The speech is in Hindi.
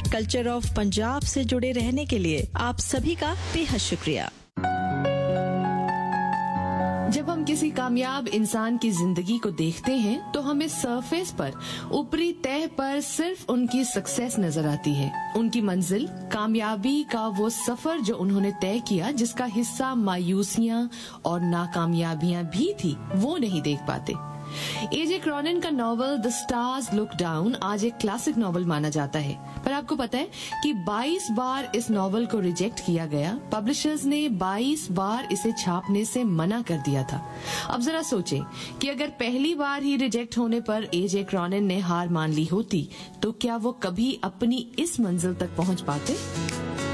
कल्चर ऑफ पंजाब से जुड़े रहने के लिए आप सभी का बेहद शुक्रिया। जब हम किसी कामयाब इंसान की जिंदगी को देखते हैं तो हमें सरफेस पर, ऊपरी तह पर सिर्फ उनकी सक्सेस नजर आती है। उनकी मंजिल, कामयाबी का वो सफर जो उन्होंने तय किया, जिसका हिस्सा मायूसियां और नाकामयाबियां भी थी, वो नहीं देख पाते। एजे क्रॉनिन का novel the stars look down आज एक क्लासिक नॉवल माना जाता है, पर आपको पता है कि 22 बार इस नॉवल को रिजेक्ट किया गया। पब्लिशर्स ने 22 बार इसे छापने से मना कर दिया था। अब जरा सोचें कि अगर पहली बार ही रिजेक्ट होने पर एजे क्रॉनिन ने हार मान ली होती तो क्या वो कभी अपनी इस मंजिल तक पहुंच पाते?